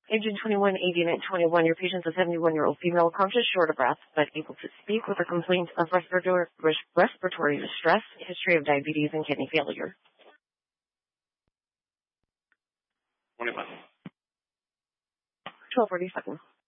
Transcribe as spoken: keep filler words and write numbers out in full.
Agent twenty-one, A D N twenty-one, your patient's a seventy-one-year-old female, conscious, short of breath, but able to speak with a complaint of respiratory, respiratory distress, history of diabetes, and kidney failure. twenty-one. twelve forty-seven.